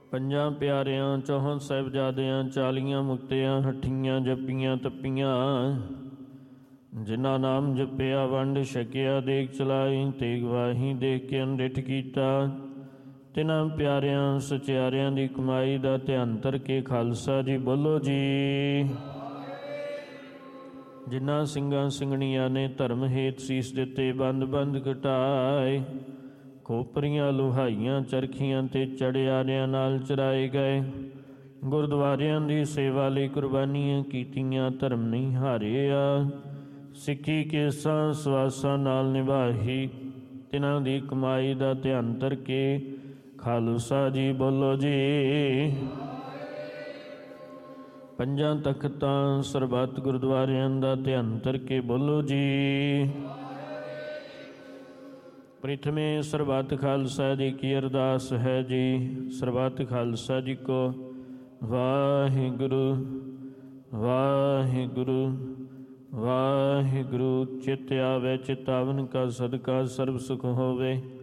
ਪੰਜਾਂ ਪਿਆਰਿਆਂ, ਚੌਹਾਂ ਸਾਹਿਬਜ਼ਾਦਿਆਂ, 40 ਮੁਕਤਿਆਂ, ਹੱਠੀਆਂ ਜੱਪੀਆਂ ਤੱਪੀਆਂ, ਜਿਨ੍ਹਾਂ ਨਾਮ ਜਪਿਆ ਵੰਡ ਛਕਿਆ, ਦੇਖ ਚਲਾਈ ਤੇਗ ਵਾਹੀ, ਦੇਖ ਕੇ ਅਨਡਿਠ ਕੀਤਾ। ਤਿਨਾਂ ਪਿਆਰਿਆਂ ਸਚਿਆਰਿਆਂ ਦੀ ਕਮਾਈ ਦਾ ਧਿਆਨ ਧਰ ਕੇ ਖਾਲਸਾ ਜੀ ਬੋਲੋ ਜੀ। ਜਿਨ੍ਹਾਂ ਸਿੰਘਾਂ ਸਿੰਘਣੀਆਂ ਨੇ ਧਰਮ ਹੇਤ ਸੀਸ ਦਿੱਤੇ, ਬੰਦ ਬੰਦ ਘਟਾਏ, ਖੋਪਰੀਆਂ ਲੁਹਾਈਆਂ ਚਰਖੀਆਂ ਤੇ ਚੜਿਆਰਿਆਂ ਨਾਲ ਚਰਾਏ ਗਏ, ਗੁਰਦੁਆਰਿਆਂ ਦੀ ਸੇਵਾ ਲਈ ਕੁਰਬਾਨੀਆਂ ਕੀਤੀਆਂ, ਧਰਮ ਨਹੀਂ ਹਾਰਿਆ, ਸਿੱਖੀ ਕੇਸਾਂ ਸਵਾਸਾਂ ਨਾਲ ਨਿਭਾਈ, ਤਿਨਾਂ ਦੀ ਕਮਾਈ ਦਾ ਧਿਆਨ ਧਰ ਕੇ ਖਾਲਸਾ ਜੀ ਬੋਲੋ ਜੀ। ਪੰਜਾਂ ਤਖਤਾਂ ਸਰਬੱਤ ਗੁਰਦੁਆਰਿਆਂ ਦਾ ਧਿਆਨ ਧਰ ਕੇ ਬੋਲੋ ਜੀ। ਪ੍ਰਿਥਮੇ ਸਰਬੱਤ ਖਾਲਸਾ ਜੀ ਕੀ ਅਰਦਾਸ ਹੈ ਜੀ। ਸਰਬੱਤ ਖਾਲਸਾ ਜੀ ਕੋ ਵਾਹਿਗੁਰੂ ਵਾਹਿਗੁਰੂ ਵਾਹਿਗੁਰੂ। ਚਿਤ ਆਵੇ ਚਿਤਾਵਨ ਕਾ ਸਦਕਾ ਸਰਬ ਸੁਖ ਹੋਵੇ।